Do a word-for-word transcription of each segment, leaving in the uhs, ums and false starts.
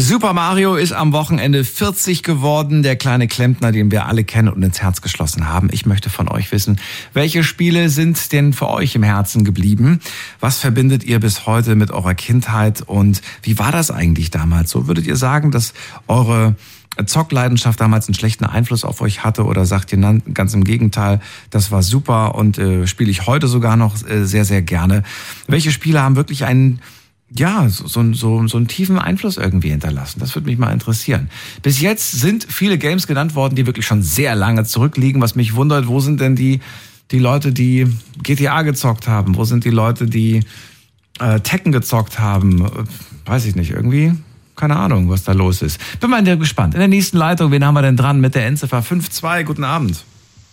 Super Mario ist am Wochenende vierzig geworden, der kleine Klempner, den wir alle kennen und ins Herz geschlossen haben. Ich möchte von euch wissen, welche Spiele sind denn für euch im Herzen geblieben? Was verbindet ihr bis heute mit eurer Kindheit und wie war das eigentlich damals? So, würdet ihr sagen, dass eure Zockleidenschaft damals einen schlechten Einfluss auf euch hatte oder sagt ihr na, ganz im Gegenteil, das war super und äh, spiele ich heute sogar noch äh, sehr, sehr gerne? Welche Spiele haben wirklich einen Ja, so, so, so einen tiefen Einfluss irgendwie hinterlassen? Das würde mich mal interessieren. Bis jetzt sind viele Games genannt worden, die wirklich schon sehr lange zurückliegen. Was mich wundert, wo sind denn die, die Leute, die G T A gezockt haben? Wo sind die Leute, die äh, Tekken gezockt haben? Weiß ich nicht, irgendwie, keine Ahnung, was da los ist. Bin mal gespannt. In der nächsten Leitung, wen haben wir denn dran mit der Endziffer fünf zwei? Guten Abend.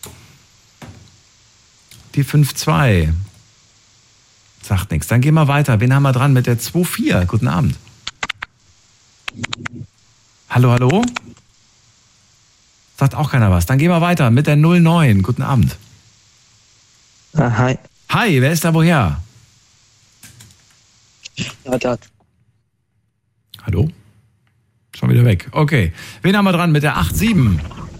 Die fünf zwei. Sagt nichts. Dann gehen wir weiter. Wen haben wir dran mit der zwei vier? Guten Abend. Hallo, hallo? Sagt auch keiner was. Dann gehen wir weiter mit der null neun. Guten Abend. Ah, hi. Hi, wer ist da woher? Haddad. Hallo? Schon wieder weg. Okay. Wen haben wir dran mit der acht sieben?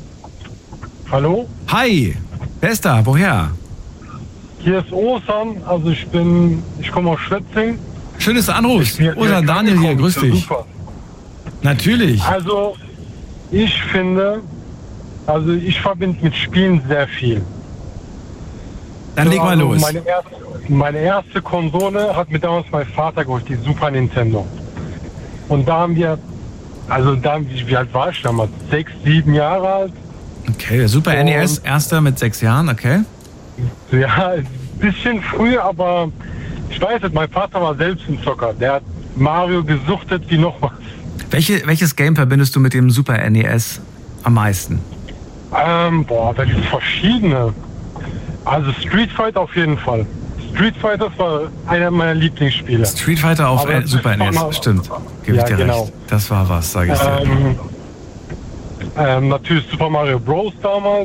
Hallo? Hi, wer ist da? Woher? Hier ist Osan, also ich bin, ich komme aus Schwetzing. Schön, dass du anrufst. Osan, Daniel hier, grüß dich. Super. Natürlich. Also, ich finde, also ich verbinde mit Spielen sehr viel. Dann so, leg mal also los. Meine erste, meine erste Konsole hat mir damals mein Vater geholt, die Super Nintendo. Und da haben wir, also da, wie alt war ich damals? Sechs, sieben Jahre alt. Okay, der Super N E S, erster mit sechs Jahren, okay. Ja, ein bisschen früh, aber ich weiß nicht, mein Vater war selbst ein Zocker. Der hat Mario gesuchtet wie noch was. Welche, welches Game verbindest du mit dem Super N E S am meisten? Ähm, boah, da gibt es verschiedene. Also Street Fighter auf jeden Fall. Street Fighter war einer meiner Lieblingsspiele. Street Fighter auf äh, Super N E S, mal, stimmt. Gebe ja, ich dir genau. recht. Das war was, sage ich dir. Ähm, ähm, natürlich Super Mario Bros. Damals.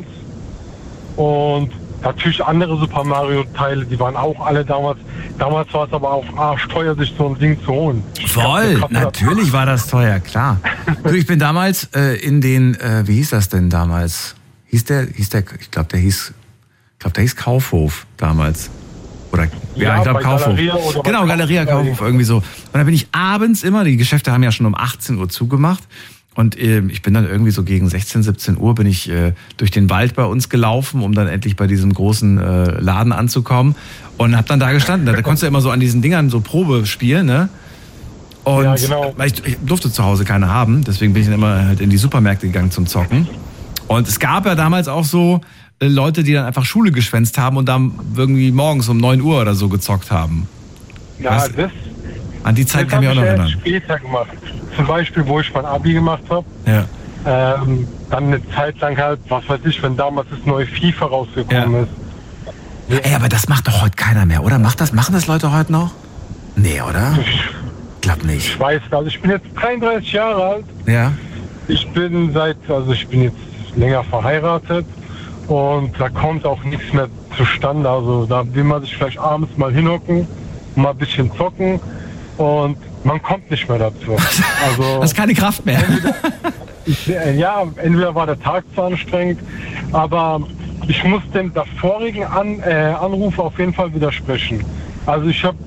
Und natürlich andere Super Mario Teile, die waren auch alle damals. Damals war es aber auch arschteuer, sich so ein Ding zu holen. Voll, natürlich war das teuer, klar. Du, ich bin damals äh, in den, äh, wie hieß das denn damals? Hieß der, hieß der, ich glaube, der hieß, ich glaube, der hieß Kaufhof damals. Oder, ja, ja ich glaube Kaufhof. Genau, Galeria Kaufhof, irgendwie so. Und da bin ich abends immer, die Geschäfte haben ja schon um achtzehn Uhr zugemacht. Und äh, ich bin dann irgendwie so gegen sechzehn, siebzehn Uhr bin ich äh, durch den Wald bei uns gelaufen, um dann endlich bei diesem großen äh, Laden anzukommen. Und hab dann da gestanden. Da, da konntest du immer so an diesen Dingern so Probe spielen, ne? Und ja, genau. ich, ich durfte zu Hause keine haben, deswegen bin ich dann immer halt in die Supermärkte gegangen zum Zocken. Und es gab ja damals auch so äh, Leute, die dann einfach Schule geschwänzt haben und dann irgendwie morgens um neun Uhr oder so gezockt haben. Ja, weißt, das... An die Zeit kann ich mich auch noch erinnern. Später gemacht. Zum Beispiel, wo ich mein Abi gemacht habe. Ja. Ähm, dann eine Zeit lang halt, was weiß ich, wenn damals das neue FIFA rausgekommen ja. ist. Ja. Ey, aber das macht doch heute keiner mehr, oder? Macht das, machen das Leute heute noch? Nee, oder? Ich glaub nicht. Ich weiß, also ich bin jetzt dreiunddreißig Jahre alt. Ja. Ich bin seit, also ich bin jetzt länger verheiratet und da kommt auch nichts mehr zustande. Also da will man sich vielleicht abends mal hinhocken, mal ein bisschen zocken. Und man kommt nicht mehr dazu. Also, das ist keine Kraft mehr. Entweder, ich, ja, entweder war der Tag zu anstrengend, aber ich muss dem davorigen An, äh, Anruf auf jeden Fall widersprechen. Also ich habe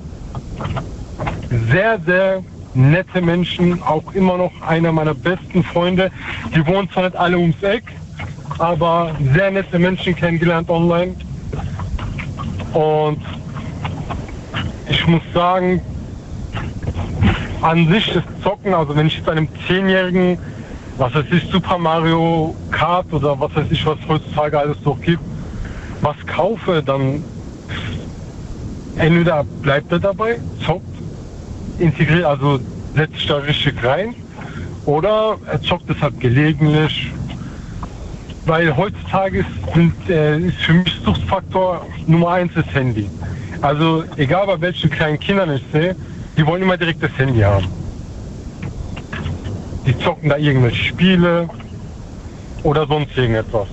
sehr, sehr nette Menschen, auch immer noch einer meiner besten Freunde. Die wohnen zwar nicht alle ums Eck, aber sehr nette Menschen kennengelernt online. Und ich muss sagen, an sich das Zocken, also wenn ich jetzt einem Zehnjährigen, was weiß ich, Super Mario Kart oder was weiß ich, was heutzutage alles noch gibt, was kaufe, dann entweder bleibt er dabei, zockt, integriert, also setzt sich da richtig rein, oder er zockt es halt gelegentlich, weil heutzutage ist, sind, äh, ist für mich Suchtfaktor Nummer eins das Handy. Also egal bei welchen kleinen Kindern ich sehe, die wollen immer direkt das Handy haben. Die zocken da irgendwelche Spiele oder sonst irgendetwas.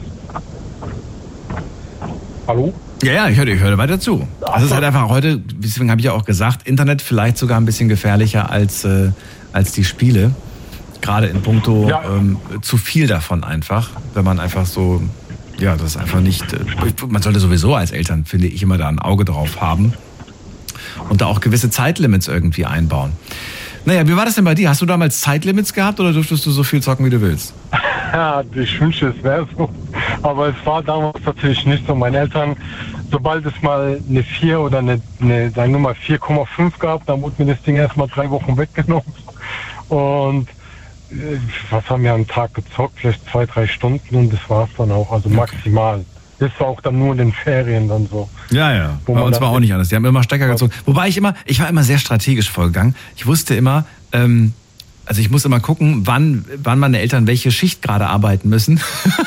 Hallo? Ja, ja, ich höre, ich höre weiter zu. Also es ist halt einfach heute, deswegen habe ich ja auch gesagt, Internet vielleicht sogar ein bisschen gefährlicher als, äh, als die Spiele. Gerade in puncto Ja. ähm, zu viel davon einfach, wenn man einfach so, ja, das ist einfach nicht, äh, man sollte sowieso als Eltern, finde ich, immer da ein Auge drauf haben und da auch gewisse Zeitlimits irgendwie einbauen. Naja, wie war das denn bei dir? Hast du damals Zeitlimits gehabt oder durftest du so viel zocken, wie du willst? Ja, ich wünsche, es wäre so. Aber es war damals natürlich nicht so. Meine Eltern, sobald es mal eine vier oder eine, eine sagen wir mal vier Komma fünf gab, dann wurde mir das Ding erstmal drei Wochen weggenommen. Und äh, was haben wir am Tag gezockt? Vielleicht zwei, drei Stunden und das war es dann auch. Also maximal. Das war auch dann nur in den Ferien dann so. Ja, ja. Wo Bei man uns war dann- auch nicht anders. Die haben immer Stecker gezogen. Wobei ich immer, ich war immer sehr strategisch vorgegangen. Ich wusste immer, ähm, also ich muss immer gucken, wann, wann meine Eltern welche Schicht gerade arbeiten müssen.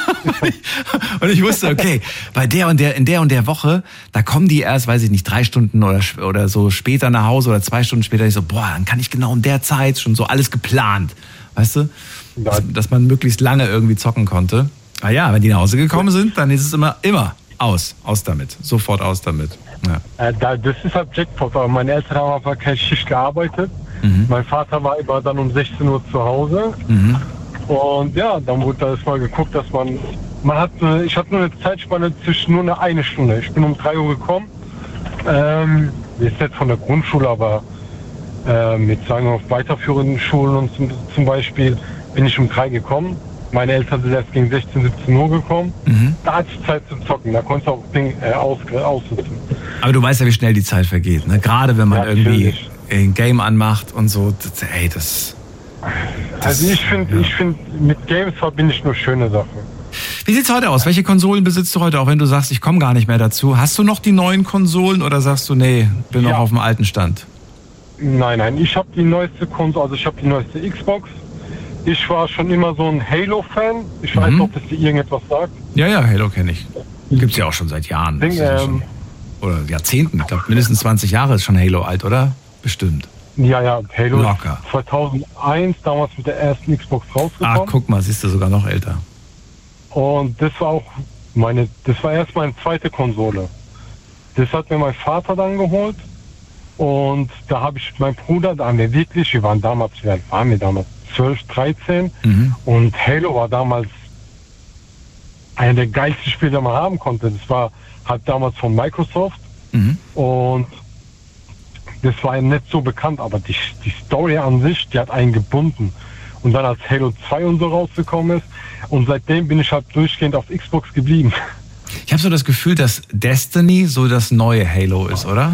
Und ich wusste, okay, bei der und der, in der und der Woche, da kommen die erst, weiß ich nicht, drei Stunden oder, oder so später nach Hause oder zwei Stunden später. Ich so, boah, dann kann ich genau in der Zeit schon so alles geplant. Weißt du? Dass, dass man möglichst lange irgendwie zocken konnte. Ah ja, wenn die nach Hause gekommen sind, dann ist es immer, immer aus. Aus damit. Sofort aus damit. Ja. Äh, da, das ist halt Jackpot, aber meine Eltern haben einfach keine Schicht gearbeitet. Mhm. Mein Vater war immer dann um sechzehn Uhr zu Hause. Mhm. Und ja, dann wurde da erstmal geguckt, dass man, man hat, eine- ich hatte nur eine Zeitspanne zwischen nur eine, eine Stunde. Ich bin um drei Uhr gekommen. Ähm, jetzt nicht von der Grundschule, aber äh, mit, sagen wir, auf weiterführenden Schulen und zum, zum Beispiel bin ich um drei gekommen. Meine Eltern sind erst gegen sechzehn, siebzehn Uhr gekommen. Mhm. Da hatte ich Zeit zu zocken. Da konnte ich auch das Ding äh, aus, aussitzen. Aber du weißt ja, wie schnell die Zeit vergeht. Ne? Gerade wenn man Ja, irgendwie natürlich. ein Game anmacht und so. Das, ey, das... Also ich finde, ich finde, mit Games verbinde ich nur schöne Sachen. Wie sieht's heute aus? Welche Konsolen besitzt du heute, auch wenn du sagst, ich komme gar nicht mehr dazu? Hast du noch die neuen Konsolen oder sagst du, nee, bin noch Ja. auf dem alten Stand? Nein, nein, ich habe die neueste Konsole, also ich habe die neueste Xbox. Ich war schon immer so ein Halo-Fan. Ich weiß Mhm. nicht, ob das dir irgendetwas sagt. Ja, ja, Halo kenne ich. Gibt's ja auch schon seit Jahren. Ding, Das ist ja ähm, schon, oder Jahrzehnten. Ich glaube, mindestens zwanzig Jahre ist schon Halo alt, oder? Bestimmt. Ja, ja, Halo ist Locker. zweitausendeins, damals mit der ersten Xbox Ah, rausgekommen. guck mal, siehst du, sogar noch älter. Und das war auch meine, das war erst meine zweite Konsole. Das hat mir mein Vater dann geholt. Und da habe ich meinen Bruder, da haben wir wirklich, wir waren damals, wie alt waren wir damals? zwölf, dreizehn. Mhm. Und Halo war damals einer der geilsten Spiele, die man haben konnte. Das war halt damals von Microsoft. Mhm. Und das war ja nicht so bekannt, aber die, die Story an sich, die hat einen gebunden. Und dann als Halo zwei und so rausgekommen ist. Und seitdem bin ich halt durchgehend auf Xbox geblieben. Ich habe so das Gefühl, dass Destiny so das neue Halo ist, oder?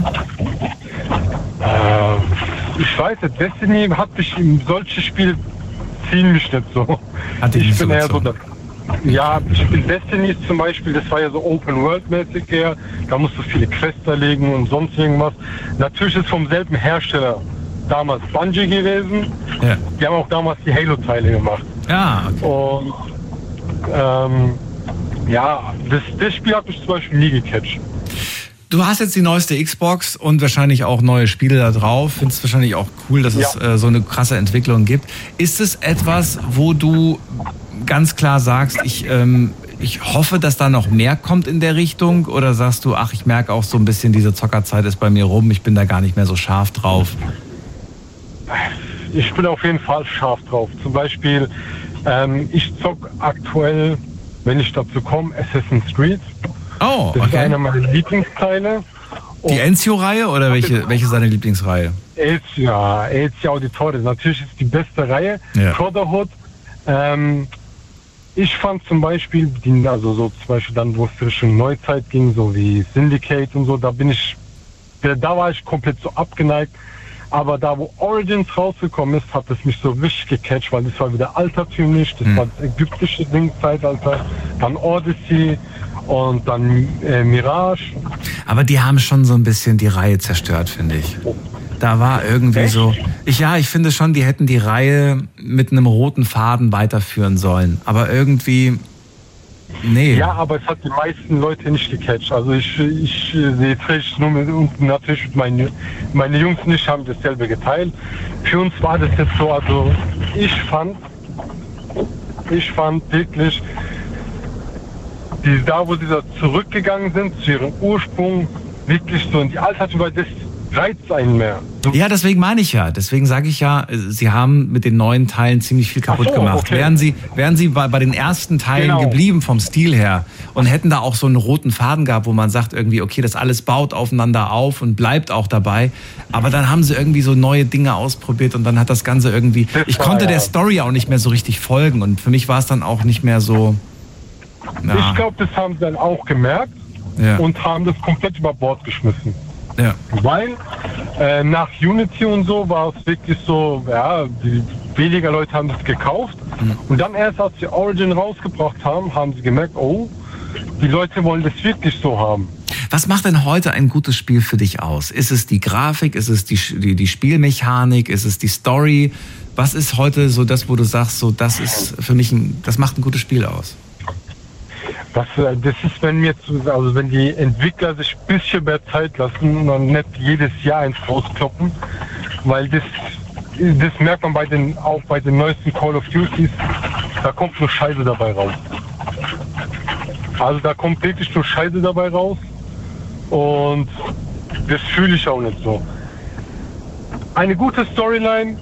Äh, ich weiß nicht, Destiny hat mich in solche Spiele ziehen mich nicht so. Hat dich ich nicht so bin eher so gezogen. der, ja, ich bin Destiny zum Beispiel, das war ja so Open-World-mäßig eher. Da musst du viele Quests erlegen und sonst irgendwas. Natürlich ist vom selben Hersteller damals Bungie gewesen. Ja. Die haben auch damals die Halo-Teile gemacht. Ja, okay. Und ähm, ja, das, das Spiel hat mich zum Beispiel nie gecatcht. Du hast jetzt die neueste Xbox und wahrscheinlich auch neue Spiele da drauf. Findest wahrscheinlich auch cool, dass es Ja. äh, so eine krasse Entwicklung gibt. Ist es etwas, wo du ganz klar sagst, ich, ähm, ich hoffe, dass da noch mehr kommt in der Richtung? Oder sagst du, ach, ich merke auch so ein bisschen, diese Zockerzeit ist bei mir rum, ich bin da gar nicht mehr so scharf drauf? Ich bin auf jeden Fall scharf drauf. Zum Beispiel, ähm, ich zock aktuell, wenn ich dazu komme, Assassin's Creed. Oh, Das ist okay. einer meiner Lieblingsteile. Die Ezio-Reihe oder welche, welche ist deine Lieblingsreihe? Ezio, ja, Ezio Auditore. Natürlich ist die beste Reihe. Ja. Brotherhood. Ähm, ich fand zum Beispiel, die, also so zum Beispiel dann, wo es Richtung Neuzeit ging, so wie Syndicate und so, da bin ich, da war ich komplett so abgeneigt. Aber da, wo Origins rausgekommen ist, hat es mich so richtig gecatcht, weil das war wieder altertümlich, das Hm. war das ägyptische Ding, Zeitalter, dann Odyssey und dann äh, Mirage. Aber die haben schon so ein bisschen die Reihe zerstört, finde ich. Da war irgendwie Echt? so. Ich, ja, ich finde schon, die hätten die Reihe mit einem roten Faden weiterführen sollen. Aber irgendwie. Nee. Ja, aber es hat die meisten Leute nicht gecatcht. Also ich, ich äh, sehe frisch nur mit, und natürlich mit meinen, meine Jungs und ich haben dasselbe geteilt. Für uns war das jetzt so, also ich fand, ich fand wirklich, die, da wo sie da zurückgegangen sind, zu ihrem Ursprung, wirklich so in die Altertum, weil das, reizt einen mehr. Du Ja, deswegen meine ich ja. Deswegen sage ich ja, sie haben mit den neuen Teilen ziemlich viel kaputt Ach so, gemacht. okay. Wären sie, wären sie bei, bei den ersten Teilen Genau. geblieben vom Stil her und hätten da auch so einen roten Faden gehabt, wo man sagt irgendwie, okay, das alles baut aufeinander auf und bleibt auch dabei. Aber dann haben sie irgendwie so neue Dinge ausprobiert und dann hat das Ganze irgendwie, Das ich war, konnte ja. der Story auch nicht mehr so richtig folgen und für mich war es dann auch nicht mehr so, na, Ich glaube, das haben sie dann auch gemerkt ja, und haben das komplett über Bord geschmissen. ja. Weil äh, nach Unity und so war es wirklich so, ja, die, weniger Leute haben das gekauft. Mhm. Und dann erst, als sie Origin rausgebracht haben, haben sie gemerkt, oh, die Leute wollen das wirklich so haben. Was macht denn heute ein gutes Spiel für dich aus? Ist es die Grafik? Ist es die, die, die Spielmechanik? Ist es die Story? Was ist heute so das, wo du sagst, so das ist für mich ein, das macht ein gutes Spiel aus? Das, äh, das ist, wenn mir zu, also wenn die Entwickler sich ein bisschen mehr Zeit lassen und nicht jedes Jahr eins rauskloppen, weil das, das merkt man bei den, auch bei den neuesten Call of Duties, da kommt nur Scheiße dabei raus. Also da kommt wirklich nur Scheiße dabei raus und das fühle ich auch nicht so. Eine gute Storyline,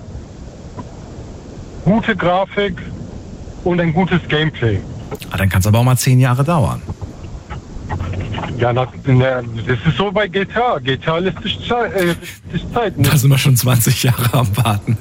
gute Grafik und ein gutes Gameplay. Ah, dann kann es aber auch mal zehn Jahre dauern. Ja, na, na, das ist so bei G T A. G T A lässt sich Zeit. Äh, lässt sich Zeit Da sind wir schon zwanzig Jahre am Warten.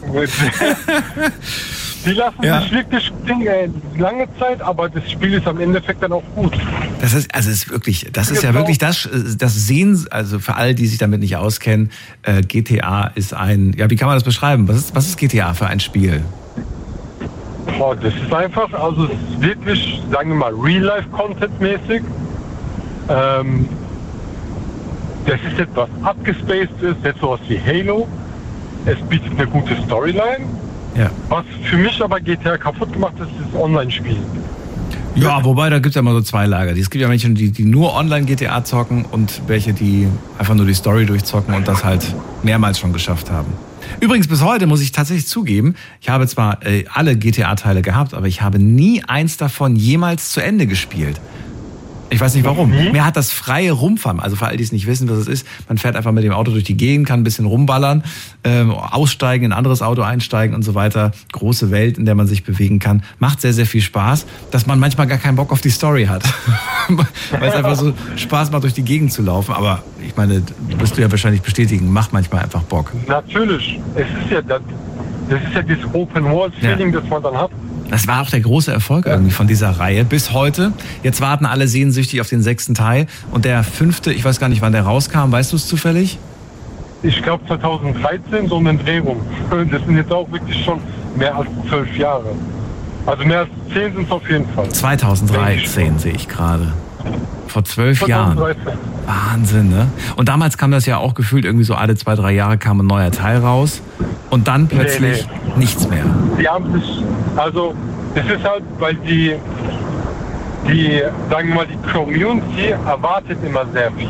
Die lassen Ja. sich wirklich äh, lange Zeit, aber das Spiel ist am Endeffekt dann auch gut. Das ist, also es ist wirklich, das ist ja Genau. wirklich das, das Sehen, also für all die sich damit nicht auskennen, äh, G T A ist ein, ja, wie kann man das beschreiben? Was ist, was ist G T A für ein Spiel? Boah, das ist einfach, also es ist wirklich, sagen wir mal, Real-Life-Content-mäßig. Ähm, das ist etwas abgespaced ist, jetzt sowas wie Halo. Es bietet eine gute Storyline. Ja. Was für mich aber G T A kaputt gemacht ist, ist das Online-Spiel. Ja, wobei, da gibt es ja immer so zwei Lager. Es gibt ja Menschen, die, die nur Online-G T A zocken und welche, die einfach nur die Story durchzocken und das halt mehrmals schon geschafft haben. Übrigens, bis heute muss ich tatsächlich zugeben, ich habe zwar äh, alle G T A-Teile gehabt, aber ich habe nie eins davon jemals zu Ende gespielt. Ich weiß nicht warum. Mhm. Mir hat das freie Rumfahren, also für all die es nicht wissen, was es ist, man fährt einfach mit dem Auto durch die Gegend, kann ein bisschen rumballern, ähm, aussteigen, in ein anderes Auto einsteigen und so weiter. Große Welt, in der man sich bewegen kann. Macht sehr, sehr viel Spaß, dass man manchmal gar keinen Bock auf die Story hat. Weil es einfach so Spaß macht, durch die Gegend zu laufen. Aber ich meine, wirst du ja wahrscheinlich bestätigen, macht manchmal einfach Bock. Natürlich. Es ist ja das, das ist ja dieses Open-World-Feeling, Ja. das man dann hat. Das war auch der große Erfolg irgendwie von dieser Reihe bis heute. Jetzt warten alle sehnsüchtig auf den sechsten Teil. Und der fünfte, ich weiß gar nicht, wann der rauskam. Weißt du es zufällig? Ich glaube zwanzig dreizehn, so eine Drehung. Das sind jetzt auch wirklich schon mehr als zwölf Jahre. Also mehr als zehn sind es auf jeden Fall. zwanzig dreizehn sehe ich gerade. Vor zwölf Jahren. zwanzig dreizehn. Wahnsinn, ne? Und damals kam das ja auch gefühlt irgendwie so alle zwei, drei Jahre kam ein neuer Teil raus. Und dann plötzlich nee. nichts mehr. Die haben sich, also es ist halt, weil die, die, sagen wir mal, die Community erwartet immer sehr viel.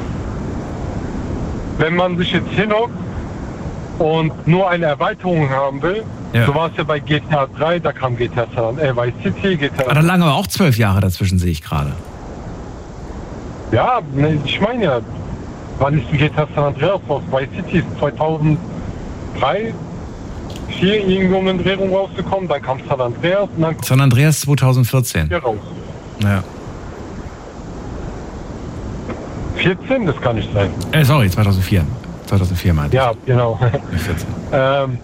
Wenn man sich jetzt hinhockt und nur eine Erweiterung haben will, Ja. so war es ja bei G T A drei, da kam G T A San, äh, Vice City, G T A. Aber da lagen aber auch zwölf Jahre dazwischen, sehe ich gerade. Ja, ne, ich meine ja, wann ist ein G T A San Andreas raus? Vice City ist zweitausenddrei, vier irgendwo in Drehung rausgekommen, dann kam San Andreas und dann San Andreas zwanzig vierzehn. hier raus. Ja. vierzehn, das kann nicht sein. Äh, sorry, zweitausendvier. zweitausendvier meinte Ja, genau. ich. Nicht vierzehn. ähm,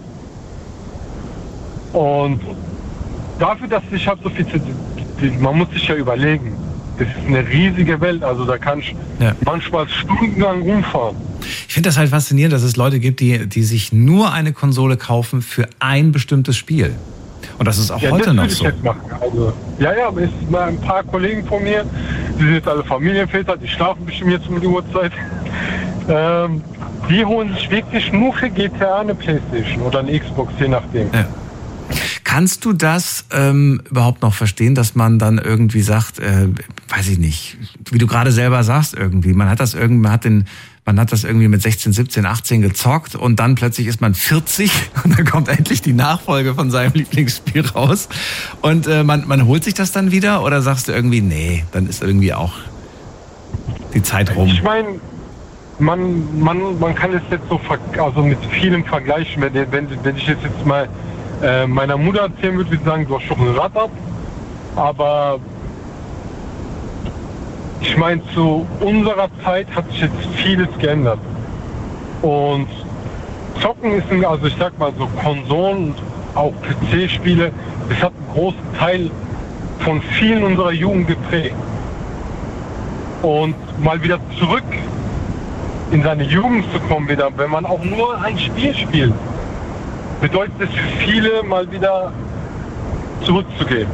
und dafür, dass ich habe so viel zu, man muss sich ja überlegen, das ist eine riesige Welt, also da kann ich Ja. manchmal stundenlang rumfahren. Ich finde das halt faszinierend, dass es Leute gibt, die, die sich nur eine Konsole kaufen für ein bestimmtes Spiel. Und das ist auch Ja, heute das noch würde ich so. jetzt machen. Also, ja, ja, es ist mal ein paar Kollegen von mir, die sind jetzt alle Familienväter, die schlafen bestimmt jetzt um die Uhrzeit. Ähm, die holen sich wirklich nur für G T A eine Playstation oder eine Xbox, je nachdem. Ja. Kannst du das ähm, überhaupt noch verstehen, dass man dann irgendwie sagt, äh, weiß ich nicht, wie du gerade selber sagst irgendwie, man hat das irgendwie, man hat den, man hat das irgendwie mit sechzehn, siebzehn, achtzehn gezockt und dann plötzlich ist man vierzig und dann kommt endlich die Nachfolge von seinem Lieblingsspiel raus und äh, man, man holt sich das dann wieder oder sagst du irgendwie, nee, dann ist irgendwie auch die Zeit rum? Ich meine, man, man, man kann es jetzt so ver also mit vielem vergleichen. Wenn, wenn, wenn ich jetzt, jetzt mal äh, meiner Mutter erzählen würde, würde ich sagen, du hast schon ein Rad ab. Aber ich meine, zu unserer Zeit hat sich jetzt vieles geändert. Und Zocken ist, ein, also ich sag mal so Konsolen und auch P C-Spiele, das hat einen großen Teil von vielen unserer Jugend geprägt. Und mal wieder zurück in seine Jugend zu kommen wieder, wenn man auch nur ein Spiel spielt, bedeutet es für viele mal wieder zurückzugehen.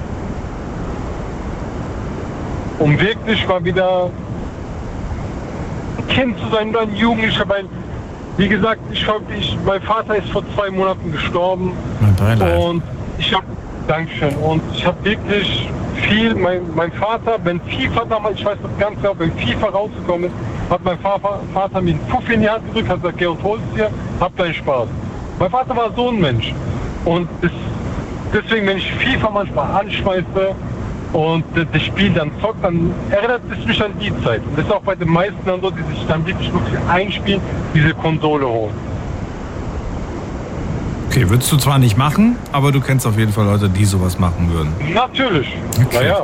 Um wirklich mal wieder ein Kind zu sein oder ein Jugendlicher, weil, wie gesagt, ich, ich, mein Vater ist vor zwei Monaten gestorben und ich habe, Dankeschön, und ich habe wirklich viel, mein, mein Vater, wenn FIFA damals, ich weiß das ganz genau, wenn FIFA rausgekommen ist, hat mein Vater, Vater mir einen Puff in die Hand gedrückt, hat gesagt, geh und hol's dir, hab deinen Spaß. Mein Vater war so ein Mensch und das, deswegen, wenn ich FIFA manchmal anschmeiße und das Spiel dann zockt, dann erinnert es mich an die Zeit. Und das ist auch bei den meisten dann so, die sich dann wirklich wirklich einspielen, diese Konsole holen. Okay, würdest du zwar nicht machen, aber du kennst auf jeden Fall Leute, die sowas machen würden. Natürlich. Okay. Naja.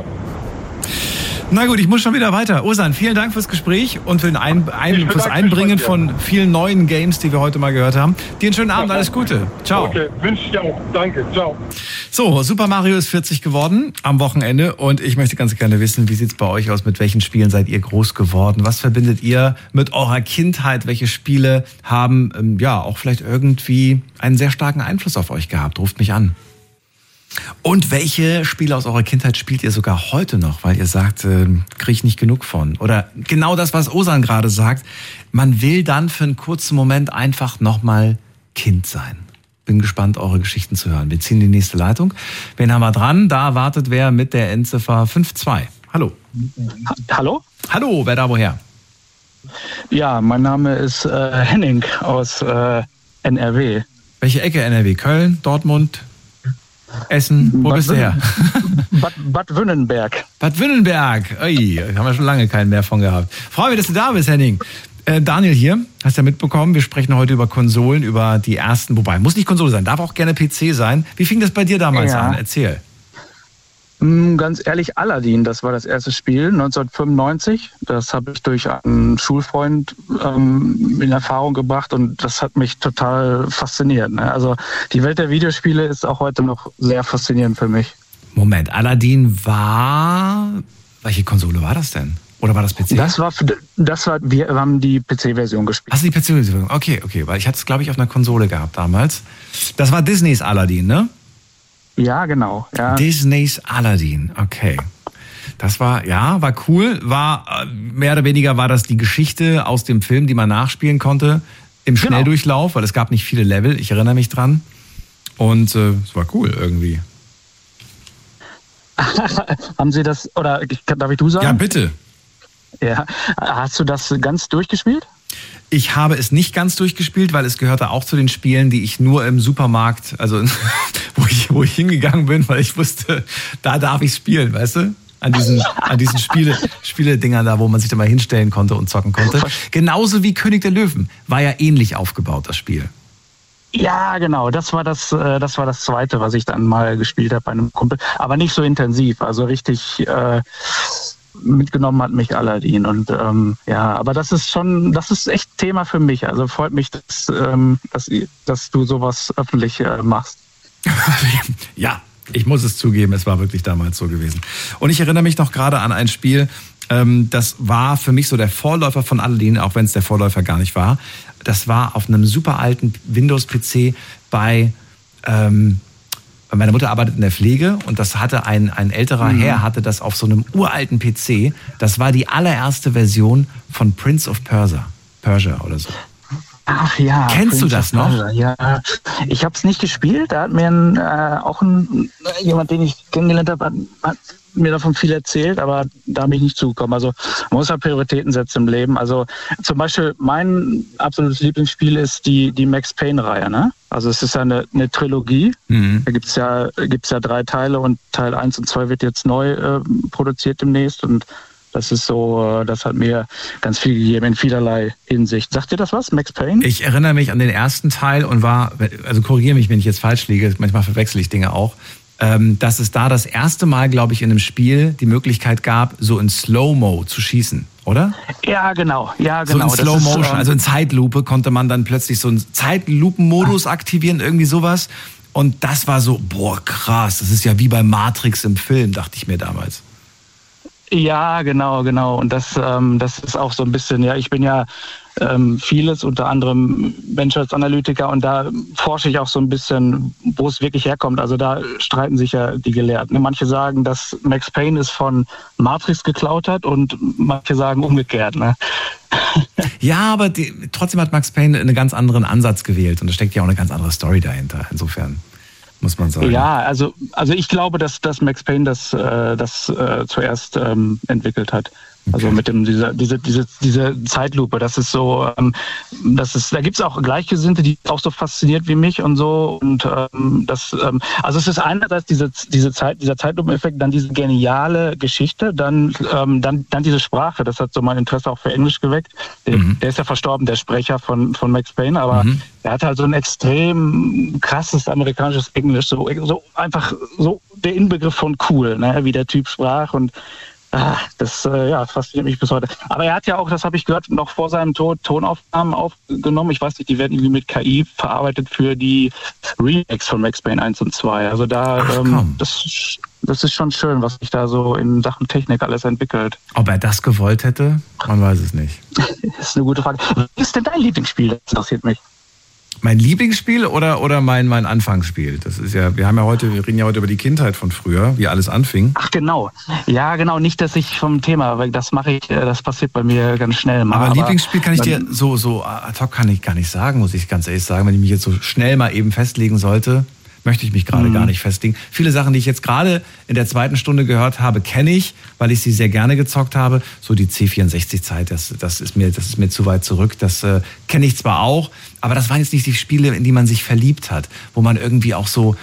Na gut, ich muss schon wieder weiter. Osan, vielen Dank fürs Gespräch und für den ein, ein, fürs Einbringen von vielen neuen Games, die wir heute mal gehört haben. Dir einen schönen Abend, alles Gute. Ciao. Okay, wünsche ich dir auch. Danke, ciao. So, Super Mario ist vierzig geworden am Wochenende und ich möchte ganz gerne wissen, wie sieht's bei euch aus? Mit welchen Spielen seid ihr groß geworden? Was verbindet ihr mit eurer Kindheit? Welche Spiele haben ähm, ja auch vielleicht irgendwie einen sehr starken Einfluss auf euch gehabt? Ruft mich an. Und welche Spiele aus eurer Kindheit spielt ihr sogar heute noch, weil ihr sagt, äh, kriege ich nicht genug von? Oder genau das, was Osan gerade sagt, man will dann für einen kurzen Moment einfach nochmal Kind sein. Bin gespannt, eure Geschichten zu hören. Wir ziehen die nächste Leitung. Wen haben wir dran? Da wartet wer mit der Endziffer fünf zwei. Hallo. Hallo? Hallo, wer da woher? Ja, mein Name ist äh, Henning aus äh, N R W. Welche Ecke N R W? Köln, Dortmund? Essen, wo Bad bist du her? Bad, Bad Wünnenberg. Bad Wünnenberg. Ui, haben wir schon lange keinen mehr von gehabt. Freue mich, dass du da bist, Henning. Äh, Daniel hier, hast ja mitbekommen, wir sprechen heute über Konsolen, über die ersten, wobei, muss nicht Konsole sein, darf auch gerne P C sein. Wie fing das bei dir damals ja. an? Erzähl. Ganz ehrlich, Aladdin, das war das erste Spiel, neunzehnhundertfünfundneunzig. Das habe ich durch einen Schulfreund ähm, in Erfahrung gebracht und das hat mich total fasziniert. Ne? Also die Welt der Videospiele ist auch heute noch sehr faszinierend für mich. Moment, Aladdin war... Welche Konsole war das denn? Oder war das P C? Das war, das war wir haben die P C-Version gespielt. Hast du die P C-Version? Okay, okay, weil ich hatte es, glaube ich, auf einer Konsole gehabt damals. Das war Disneys Aladdin, ne? Ja, genau. Ja. Disneys Aladdin, okay. Das war, ja, war cool. War, mehr oder weniger war das die Geschichte aus dem Film, die man nachspielen konnte im Genau. Schnelldurchlauf, weil es gab nicht viele Level, ich erinnere mich dran. Und äh, es war cool irgendwie. Haben Sie das, oder darf ich du sagen? Ja, bitte. Ja. Hast du das ganz durchgespielt? Ich habe es nicht ganz durchgespielt, weil es gehörte auch zu den Spielen, die ich nur im Supermarkt, also wo ich, wo ich hingegangen bin, weil ich wusste, da darf ich spielen, weißt du? An diesen, an diesen Spiele, Spiele-Dingern da, wo man sich da mal hinstellen konnte und zocken konnte. Genauso wie König der Löwen. War ja ähnlich aufgebaut, das Spiel. Ja, genau. Das war das, äh, das war das zweite, was ich dann mal gespielt habe bei einem Kumpel. Aber nicht so intensiv. Also richtig äh, mitgenommen hat mich Aladdin. Und ähm, ja, aber das ist schon, das ist echt Thema für mich. Also freut mich, dass, ähm, dass, dass du sowas öffentlich äh, machst. Ja, ich muss es zugeben, es war wirklich damals so gewesen. Und ich erinnere mich noch gerade an ein Spiel, ähm, das war für mich so der Vorläufer von Aladdin, auch wenn es der Vorläufer gar nicht war. Das war auf einem super alten Windows-P C bei, ähm, meine Mutter arbeitet in der Pflege und das hatte ein, ein älterer mhm. Herr, hatte das auf so einem uralten P C. Das war die allererste Version von Prince of Persia, Persia oder so. Ach ja. Kennst Prince du das noch? Persia, ja, ich habe es nicht gespielt. Da hat mir ein, äh, auch ein, jemand, den ich kennengelernt habe, hat, hat mir davon viel erzählt, aber da bin ich nicht zugekommen. Also man muss ja Prioritäten setzen im Leben. Also zum Beispiel mein absolutes Lieblingsspiel ist die, die Max Payne-Reihe. Ne? Also es ist ja eine, eine Trilogie. Mhm. Da gibt's ja, gibt's ja drei Teile und Teil eins und zwei wird jetzt neu äh, produziert demnächst. Und Das ist so, das hat mir ganz viel gegeben in vielerlei Hinsicht. Sagt dir das was, Max Payne? Ich erinnere mich an den ersten Teil und war, also korrigiere mich, wenn ich jetzt falsch liege, manchmal verwechsel ich Dinge auch, ähm, dass es da das erste Mal, glaube ich, in einem Spiel die Möglichkeit gab, so in Slow-Mo zu schießen, oder? Ja, genau, ja, genau. So in Slow-Motion, ähm, also in Zeitlupe konnte man dann plötzlich so einen Zeitlupenmodus aktivieren, irgendwie sowas. Und das war so, boah, krass, das ist ja wie bei Matrix im Film, dachte ich mir damals. Ja, genau, genau. Und das, ähm, das ist auch so ein bisschen, ja, ich bin ja ähm, vieles, unter anderem Menschheitsanalytiker, und da forsche ich auch so ein bisschen, wo es wirklich herkommt. Also da streiten sich ja die Gelehrten. Manche sagen, dass Max Payne es von Matrix geklaut hat, und manche sagen umgekehrt, ne? Ja, aber die, trotzdem hat Max Payne einen ganz anderen Ansatz gewählt, und da steckt ja auch eine ganz andere Story dahinter. Insofern muss man sagen. Ja, also, also ich glaube, dass, dass Max Payne das, äh, das äh, zuerst ähm, entwickelt hat. Also Okay. mit dem dieser diese diese diese Zeitlupe, das ist so, ähm, das ist, da gibt's auch Gleichgesinnte, die auch so fasziniert wie mich und so, und ähm, das, ähm, also es ist einerseits diese diese Zeit dieser Zeitlupeneffekt, dann diese geniale Geschichte, dann ähm, dann dann diese Sprache, das hat so mein Interesse auch für Englisch geweckt. Der, Mhm. der ist ja verstorben, der Sprecher von von Max Payne, aber Mhm. er hat halt so ein extrem krasses amerikanisches Englisch, so so einfach so der Inbegriff von cool, ne, wie der Typ sprach, und Ah, das äh, ja, fasziniert mich bis heute. Aber er hat ja auch, das habe ich gehört, noch vor seinem Tod Tonaufnahmen aufgenommen. Ich weiß nicht, die werden irgendwie mit K I verarbeitet für die Remakes von Max Payne eins und zwei. Also da, Ach, ähm, komm. das, das ist schon schön, was sich da so in Sachen Technik alles entwickelt. Ob er das gewollt hätte, man weiß es nicht. Das ist eine gute Frage. Was ist denn dein Lieblingsspiel? Das interessiert mich. Mein Lieblingsspiel oder, oder mein, mein Anfangsspiel? Das ist ja, wir haben ja heute, wir reden ja heute über die Kindheit von früher, wie alles anfing. Ach genau. Ja, genau. Nicht, dass ich vom Thema, weil das mache ich, äh, das passiert bei mir ganz schnell mal. Aber Lieblingsspiel kann ich dir ähm, so, so ad hoc kann ich gar nicht sagen, muss ich ganz ehrlich sagen. Wenn ich mich jetzt so schnell mal eben festlegen sollte, möchte ich mich gerade Mhm. gar nicht festlegen. Viele Sachen, die ich jetzt gerade in der zweiten Stunde gehört habe, kenne ich, weil ich sie sehr gerne gezockt habe. So die C vierundsechzig-Zeit, das, das, ist mir, das ist mir zu weit zurück. Das äh, kenne ich zwar auch, aber das waren jetzt nicht die Spiele, in die man sich verliebt hat, wo man irgendwie auch so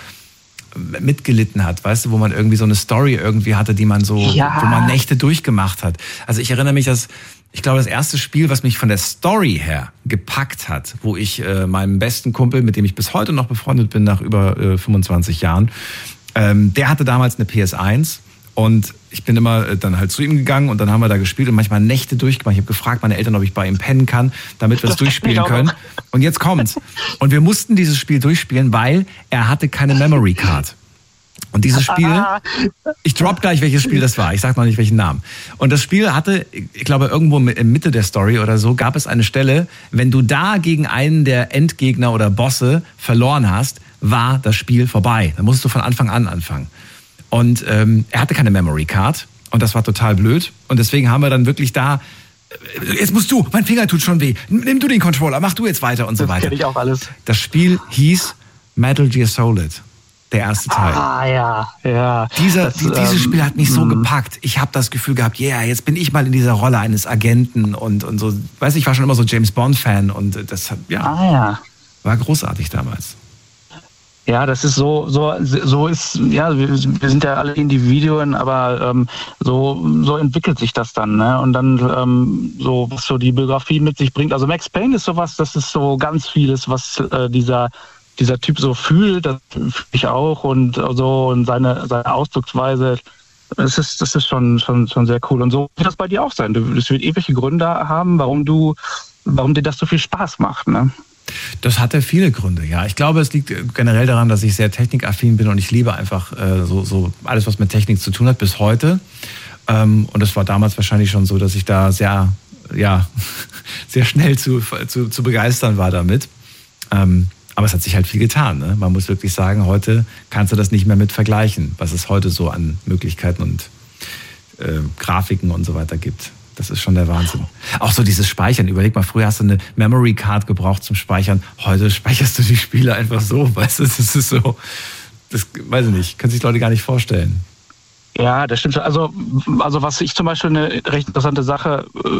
mitgelitten hat, weißt du, wo man irgendwie so eine Story irgendwie hatte, die man so, Ja. wo man Nächte durchgemacht hat. Also ich erinnere mich, dass ich glaube, das erste Spiel, was mich von der Story her gepackt hat, wo ich äh, meinem besten Kumpel, mit dem ich bis heute noch befreundet bin, nach über äh, fünfundzwanzig Jahren, ähm, der hatte damals eine P S eins, und ich bin immer äh, dann halt zu ihm gegangen, und dann haben wir da gespielt und manchmal Nächte durchgemacht. Ich habe gefragt meine Eltern, ob ich bei ihm pennen kann, damit wir es Das kenn durchspielen ich auch können. noch. Und jetzt kommt's. Und wir mussten dieses Spiel durchspielen, weil er hatte keine Memory Card. Und dieses Spiel, Ah. ich drop gleich, welches Spiel das war. Ich sag noch nicht, welchen Namen. Und das Spiel hatte, ich glaube, irgendwo in Mitte der Story oder so, gab es eine Stelle, wenn du da gegen einen der Endgegner oder Bosse verloren hast, war das Spiel vorbei. Da musst du von Anfang an anfangen. Und ähm, er hatte keine Memory Card, und das war total blöd. Und deswegen haben wir dann wirklich da, äh, jetzt musst du, mein Finger tut schon weh, nimm du den Controller, mach du jetzt weiter und so Das weiter. kenne ich auch alles. Das Spiel hieß Metal Gear Solid, der erste Teil. Ah ja, ja. Dieser, Das, die, dieses ähm, Spiel hat mich so mh. gepackt. Ich habe das Gefühl gehabt, yeah, jetzt bin ich mal in dieser Rolle eines Agenten und, und so. Weiß ich war schon immer so James Bond-Fan, und das hat, ja, Ah ja. war großartig damals. Ja, das ist so, so, so ist, ja, wir, wir sind ja alle Individuen, aber ähm, so, so entwickelt sich das dann, ne? Und dann ähm, so, was so die Biografie mit sich bringt. Also Max Payne ist sowas, das ist so ganz vieles, was äh, dieser dieser Typ so fühlt, das fühle ich auch, und so, und seine seine Ausdrucksweise. Das ist, das ist schon, schon, schon sehr cool. Und so wird das bei dir auch sein. Du, es wird ewige Gründe haben, warum du, warum dir das so viel Spaß macht, ne? Das hatte viele Gründe, ja. Ich glaube, es liegt generell daran, dass ich sehr technikaffin bin, und ich liebe einfach äh, so, so alles, was mit Technik zu tun hat, bis heute. Ähm, und es war damals wahrscheinlich schon so, dass ich da sehr, ja, sehr schnell zu, zu, zu begeistern war damit. Ähm, aber es hat sich halt viel getan, ne? Man muss wirklich sagen, heute kannst du das nicht mehr mit vergleichen, was es heute so an Möglichkeiten und äh, Grafiken und so weiter gibt. Das ist schon der Wahnsinn. Auch so dieses Speichern. Überleg mal, früher hast du eine Memory Card gebraucht zum Speichern. Heute speicherst du die Spiele einfach so. Weißt du, das ist so, das weiß ich nicht, können sich Leute gar nicht vorstellen. Ja, das stimmt schon. Also, also was ich zum Beispiel eine recht interessante Sache äh,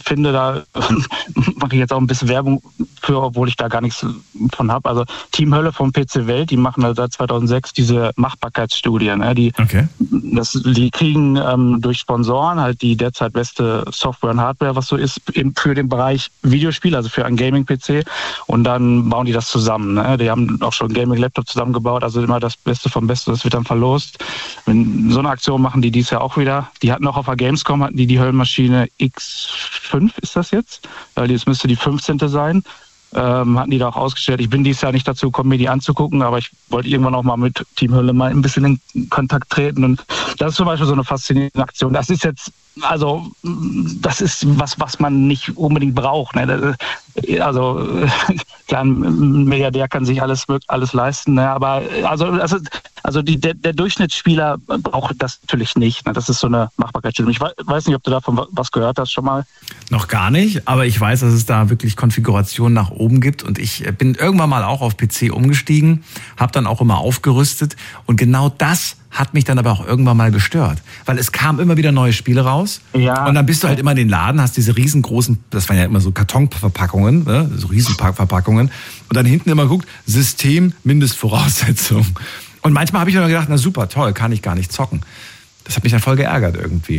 finde, da mache ich jetzt auch ein bisschen Werbung für, obwohl ich da gar nichts von habe. Also Team Hölle vom P C Welt, die machen seit zweitausendsechs diese Machbarkeitsstudien. Ne? Die, okay. das, die kriegen ähm, durch Sponsoren halt die derzeit beste Software und Hardware, was so ist, für den Bereich Videospiel, also für einen Gaming-P C. Und dann bauen die das zusammen. Ne? Die haben auch schon einen Gaming-Laptop zusammengebaut, also immer das Beste vom Besten, das wird dann verlost. Wenn, so eine Aktion machen die dies Jahr auch wieder. Die hatten auch auf der Gamescom, hatten die die Höllenmaschine X fünf, ist das jetzt? Weil das müsste die fünfzehnte sein. Ähm, hatten die da auch ausgestellt. Ich bin dieses Jahr nicht dazu gekommen, mir die anzugucken, aber ich wollte irgendwann auch mal mit Team Hölle mal ein bisschen in Kontakt treten. Und das ist zum Beispiel so eine faszinierende Aktion. Das ist jetzt, also, das ist was, was man nicht unbedingt braucht. Ne? Also, klar, ein Milliardär kann sich alles, alles leisten, ne? Aber also, also, also die, der, der Durchschnittsspieler braucht das natürlich nicht. Ne? Das ist so eine Machbarkeitsstudie. Ich weiß nicht, ob du davon was gehört hast schon mal. Noch gar nicht, aber ich weiß, dass es da wirklich Konfigurationen nach oben gibt und ich bin irgendwann mal auch auf P C umgestiegen, habe dann auch immer aufgerüstet und genau das hat mich dann aber auch irgendwann mal gestört, weil es kam immer wieder neue Spiele raus ja. Und dann bist du halt immer in den Laden, hast diese riesengroßen, das waren ja immer so Kartonverpackungen, ne? So Riesenverpackungen und dann hinten immer geguckt, System, Mindestvoraussetzungen und manchmal habe ich dann gedacht, na super, toll, kann ich gar nicht zocken. Das hat mich dann voll geärgert irgendwie.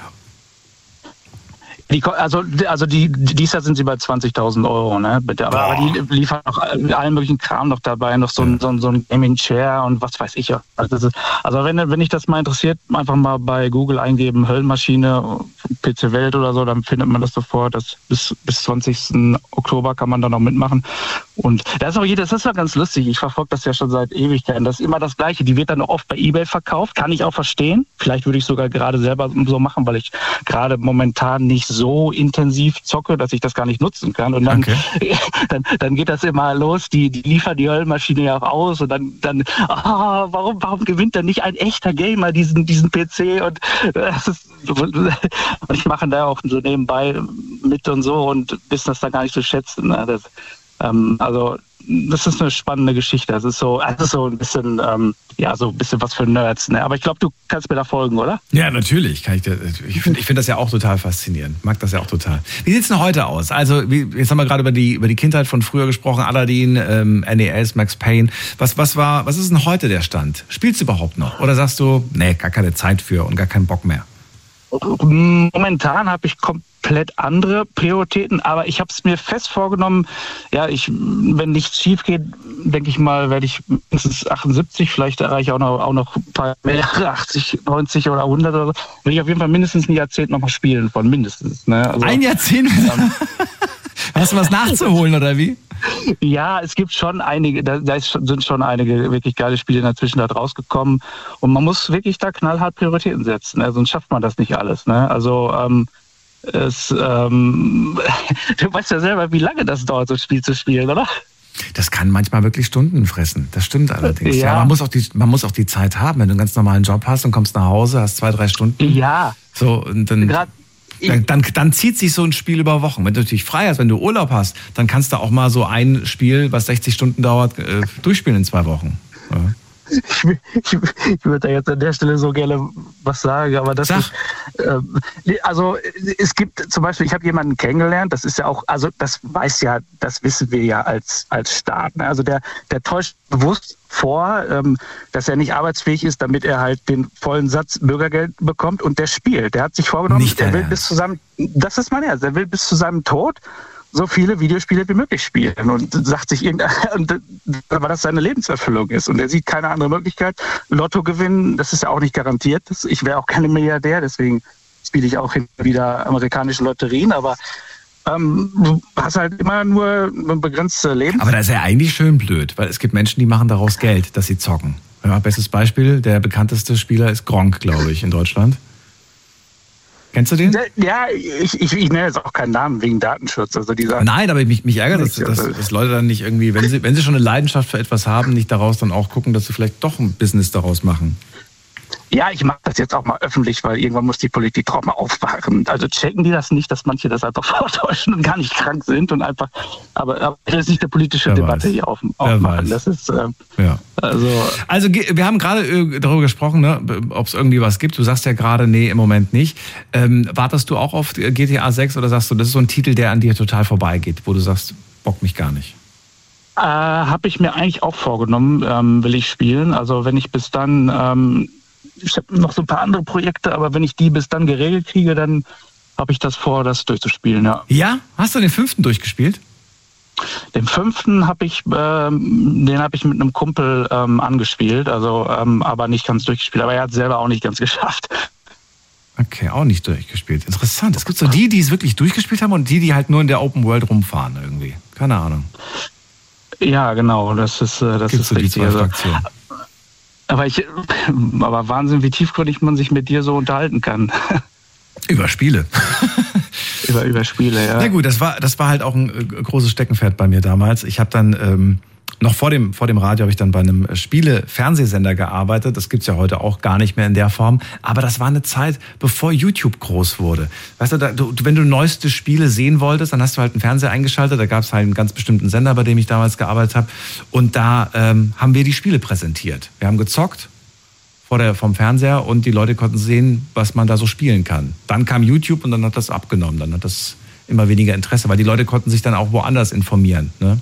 Die, also, also die, dieses Jahr sind sie bei zwanzigtausend Euro, ne? Bitte. Aber, aber die liefern noch allen möglichen Kram noch dabei, noch so ein, so ein, so ein Gaming Chair und was weiß ich ja. Also, das ist, also wenn, wenn dich das mal interessiert, einfach mal bei Google eingeben, Höllenmaschine, P C Welt oder so, dann findet man das sofort. Das bis, bis zwanzigsten Oktober kann man da noch mitmachen. Und da ist auch jeder, das ist ja ganz lustig. Ich verfolge das ja schon seit Ewigkeiten. Das ist immer das Gleiche. Die wird dann oft bei eBay verkauft. Kann ich auch verstehen. Vielleicht würde ich sogar gerade selber so machen, weil ich gerade momentan nicht so intensiv zocke, dass ich das gar nicht nutzen kann. Und dann, okay. dann, dann geht das immer los. Die, die liefern die Höllenmaschine ja auch aus. Und dann, dann ah, warum, warum gewinnt denn nicht ein echter Gamer diesen, diesen P C? Und, das ist, und ich mache da auch so nebenbei mit und so und wissen das da gar nicht zu schätzen. Ne? Das, ähm, also das ist eine spannende Geschichte. Das ist so, das ist so ein bisschen, ähm, ja, so ein bisschen was für Nerds. Ne? Aber ich glaube, du kannst mir da folgen, oder? Ja, natürlich. Kann ich ich finde ich find das ja auch total faszinierend. Mag das ja auch total. Wie sieht's denn heute aus? Also, wie, jetzt haben wir gerade über die über die Kindheit von früher gesprochen. Aladdin, ähm, N E S, Max Payne. Was was war? Was ist denn heute der Stand? Spielst du überhaupt noch? Oder sagst du, nee, gar keine Zeit für und gar keinen Bock mehr? Momentan habe ich komplett andere Prioritäten, aber ich habe es mir fest vorgenommen, ja, ich, wenn nichts schief geht, denke ich mal, werde ich mindestens achtundsiebzig, vielleicht erreiche ich auch noch, auch noch ein paar mehr, achtzig, neunzig oder hundert oder so, will ich auf jeden Fall mindestens ein Jahrzehnt noch mal spielen von mindestens. Ne? Also, ein Jahrzehnt? Ähm, Hast du was nachzuholen oder wie? Ja, es gibt schon einige, da, da ist, sind schon einige wirklich geile Spiele in der Zwischenzeit rausgekommen und man muss wirklich da knallhart Prioritäten setzen, ne? Sonst schafft man das nicht alles. Ne? Also ähm, es, ähm, du weißt ja selber, wie lange das dauert, so ein Spiel zu spielen, oder? Das kann manchmal wirklich Stunden fressen. Das stimmt allerdings. Ja. Ja, man muss auch die, man muss auch die Zeit haben, wenn du einen ganz normalen Job hast und kommst nach Hause, hast zwei, drei Stunden. Ja. So und dann. Grad Dann, dann, dann zieht sich so ein Spiel über Wochen. Wenn du natürlich frei hast, wenn du Urlaub hast, dann kannst du auch mal so ein Spiel, was sechzig Stunden dauert, äh, durchspielen in zwei Wochen. Ja. Ich, ich, ich würde da jetzt an der Stelle so gerne was sagen, aber das Sag. ist, äh, also es gibt zum Beispiel, ich habe jemanden kennengelernt, das ist ja auch, also das weiß ja, das wissen wir ja als, als Staat. Ne? Also der, der täuscht bewusst vor, ähm, dass er nicht arbeitsfähig ist, damit er halt den vollen Satz Bürgergeld bekommt und der spielt. Der hat sich vorgenommen, Nicht der will Ernst. bis zu seinem, das ist mein Ernst, der will bis zu seinem Tod so viele Videospiele wie möglich spielen und sagt sich irgendein, weil das seine Lebenserfüllung ist und er sieht keine andere Möglichkeit. Lotto gewinnen, das ist ja auch nicht garantiert. Ich wäre auch keine Milliardär, deswegen spiele ich auch hin und wieder amerikanische Lotterien, aber ähm, du hast halt immer nur eine begrenzte Lebens. Aber das ist ja eigentlich schön blöd, weil es gibt Menschen, die machen daraus Geld, dass sie zocken. Ja, bestes Beispiel, der bekannteste Spieler ist Gronkh, glaube ich, in Deutschland. Kennst du den? Ja, ich, ich, ich nenne jetzt auch keinen Namen wegen Datenschutz. Also dieser Nein, aber mich, mich ärgert, dass, dass, dass Leute dann nicht irgendwie, wenn sie, wenn sie schon eine Leidenschaft für etwas haben, nicht daraus dann auch gucken, dass sie vielleicht doch ein Business daraus machen. Ja, ich mache das jetzt auch mal öffentlich, weil irgendwann muss die Politik auch mal aufwachen. Also checken die das nicht, dass manche das einfach vortäuschen und gar nicht krank sind und einfach, aber, aber das ist nicht eine politische Wer Debatte weiß. hier auf, Wer aufmachen. weiß. Das ist, äh, Ja. also. Also wir haben gerade äh, darüber gesprochen, ne, ob es irgendwie was gibt. Du sagst ja gerade, nee, im Moment nicht. Ähm, wartest du auch auf G T A sechs oder sagst du, das ist so ein Titel, der an dir total vorbeigeht, wo du sagst, bockt mich gar nicht? Äh, habe ich mir eigentlich auch vorgenommen, ähm, will ich spielen. Also wenn ich bis dann, ähm, ich habe noch so ein paar andere Projekte, aber wenn ich die bis dann geregelt kriege, dann habe ich das vor, das durchzuspielen, ja. Ja? Hast du den fünften durchgespielt? Den fünften habe ich, ähm, den habe ich mit einem Kumpel ähm, angespielt, also ähm, aber nicht ganz durchgespielt. Aber er hat es selber auch nicht ganz geschafft. Okay, auch nicht durchgespielt. Interessant. Es gibt so die, die es wirklich durchgespielt haben und die, die halt nur in der Open World rumfahren irgendwie. Keine Ahnung. Ja, genau, das ist, äh, das Gibt's ist so die richtig. zwei Also, Fraktionen. aber ich, aber Wahnsinn, wie tiefgründig man sich mit dir so unterhalten kann. Über Spiele. über, über Spiele, ja. Na gut, das war, das war halt auch ein äh, großes Steckenpferd bei mir damals. Ich habe dann, ähm, noch vor dem, vor dem Radio habe ich dann bei einem Spiele-Fernsehsender gearbeitet. Das gibt's ja heute auch gar nicht mehr in der Form. Aber das war eine Zeit, bevor YouTube groß wurde. Weißt du, da, du wenn du neueste Spiele sehen wolltest, dann hast du halt einen Fernseher eingeschaltet. Da gab's halt einen ganz bestimmten Sender, bei dem ich damals gearbeitet habe. Und da ähm, haben wir die Spiele präsentiert. Wir haben gezockt vor der, vom Fernseher und die Leute konnten sehen, was man da so spielen kann. Dann kam YouTube und dann hat das abgenommen. Dann hat das immer weniger Interesse, weil die Leute konnten sich dann auch woanders informieren, ne?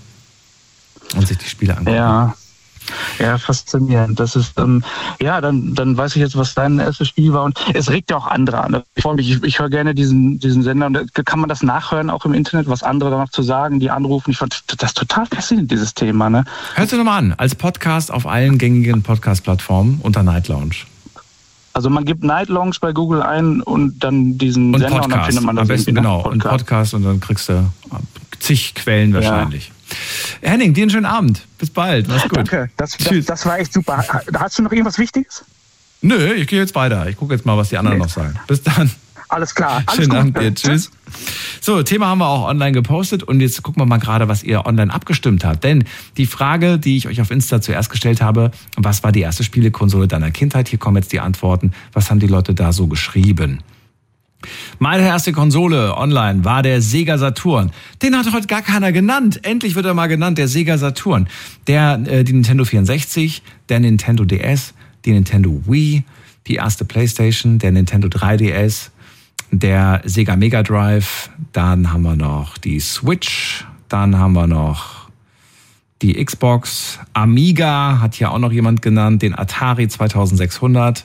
Und sich die Spiele angucken. Ja, ja, faszinierend. Das ist, ähm, ja, dann, dann weiß ich jetzt, was dein erstes Spiel war. Und es regt ja auch andere an. Ich, ich, ich höre gerne diesen, diesen Sender. Und kann man das nachhören, auch im Internet, was andere da noch zu sagen, die anrufen? Ich fand das total faszinierend, dieses Thema. Ne? Hört ihr nochmal an, als Podcast auf allen gängigen Podcast-Plattformen unter Night Lounge. Also man gibt Night Lounge bei Google ein und dann diesen und Sender Podcast. Und dann findet man das am besten, genau. Podcast. Und Podcast und dann kriegst du zig Quellen wahrscheinlich. Ja. Henning, dir einen schönen Abend. Bis bald. Mach's gut. Danke, das, das, das war echt super. Hast du noch irgendwas Wichtiges? Nö, ich gehe jetzt weiter. Ich gucke jetzt mal, was die anderen nee. noch sagen. Bis dann. Alles klar. Alles Schönen gut. Abend dir. Tschüss. So, Thema haben wir auch online gepostet und jetzt gucken wir mal gerade, was ihr online abgestimmt habt. Denn die Frage, die ich euch auf Insta zuerst gestellt habe, was war die erste Spielekonsole deiner Kindheit? Hier kommen jetzt die Antworten. Was haben die Leute da so geschrieben? Meine erste Konsole online war der Sega Saturn. Den hat heute gar keiner genannt. Endlich wird er mal genannt, der Sega Saturn. Der, äh, die Nintendo vierundsechzig, der Nintendo D S, die Nintendo Wii, die erste Playstation, der Nintendo drei D S, der Sega Mega Drive, dann haben wir noch die Switch, dann haben wir noch die Xbox, Amiga, hat hier auch noch jemand genannt, den Atari zweitausendsechshundert.